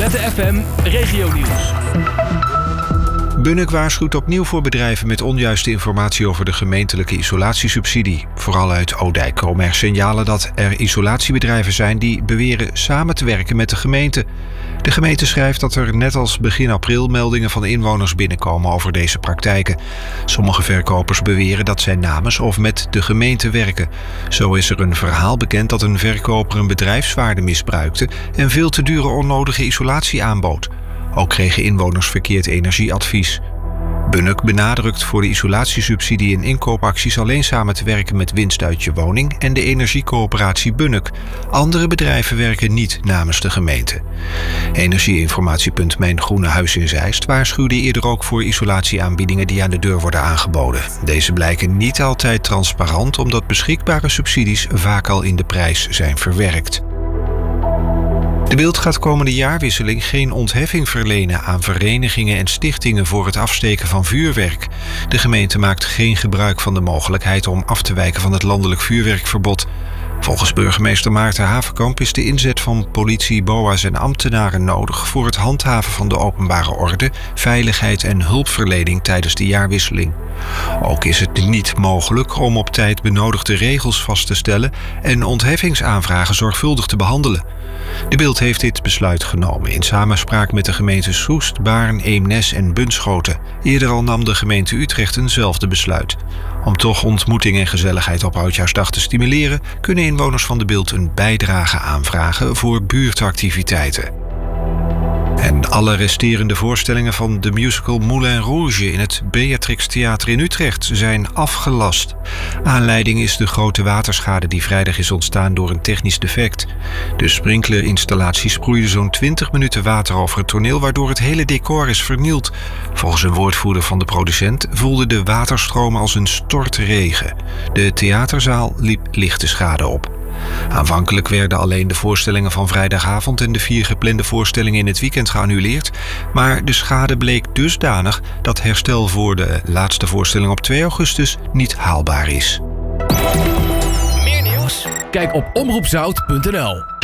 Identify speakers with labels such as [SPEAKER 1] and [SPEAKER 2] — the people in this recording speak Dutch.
[SPEAKER 1] ZFM Regionieuws.
[SPEAKER 2] Bunnik waarschuwt opnieuw voor bedrijven met onjuiste informatie over de gemeentelijke isolatiesubsidie. Vooral uit Odijk komen er signalen dat er isolatiebedrijven zijn die beweren samen te werken met de gemeente. De gemeente schrijft dat er net als begin april meldingen van inwoners binnenkomen over deze praktijken. Sommige verkopers beweren dat zij namens of met de gemeente werken. Zo is er een verhaal bekend dat een verkoper een bedrijfswaarde misbruikte en veel te dure onnodige isolatie aanbood. Ook kregen inwoners verkeerd energieadvies. Bunnik benadrukt voor de isolatiesubsidie en inkoopacties alleen samen te werken met Winst uit je woning en de energiecoöperatie Bunnik. Andere bedrijven werken niet namens de gemeente. Energieinformatiepunt Mijn Groene Huis in Zeist waarschuwde eerder ook voor isolatieaanbiedingen die aan de deur worden aangeboden. Deze blijken niet altijd transparant omdat beschikbare subsidies vaak al in de prijs zijn verwerkt. De Bilt gaat komende jaarwisseling geen ontheffing verlenen aan verenigingen en stichtingen voor het afsteken van vuurwerk. De gemeente maakt geen gebruik van de mogelijkheid om af te wijken van het landelijk vuurwerkverbod. Volgens burgemeester Maarten Havenkamp is de inzet van politie, BOA's en ambtenaren nodig voor het handhaven van de openbare orde, veiligheid en hulpverlening tijdens de jaarwisseling. Ook is het niet mogelijk om op tijd benodigde regels vast te stellen en ontheffingsaanvragen zorgvuldig te behandelen. De Bilt heeft dit besluit genomen in samenspraak met de gemeentes Soest, Baarn, Eemnes en Bunschoten. Eerder al nam de gemeente Utrecht eenzelfde besluit. Om toch ontmoeting en gezelligheid op Oudjaarsdag te stimuleren, kunnen inwoners van de Bilt een bijdrage aanvragen voor buurtactiviteiten. En alle resterende voorstellingen van de musical Moulin Rouge in het Beatrix Theater in Utrecht zijn afgelast. Aanleiding is de grote waterschade die vrijdag is ontstaan door een technisch defect. De sprinklerinstallatie sproeide zo'n 20 minuten water over het toneel, waardoor het hele decor is vernield. Volgens een woordvoerder van de producent voelde de waterstroom als een stortregen. De theaterzaal liep lichte schade op. Aanvankelijk werden alleen de voorstellingen van vrijdagavond en de 4 geplande voorstellingen in het weekend geannuleerd, maar de schade bleek dusdanig dat herstel voor de laatste voorstelling op 2 augustus niet haalbaar is.
[SPEAKER 1] Meer nieuws? Kijk op omroepzout.nl.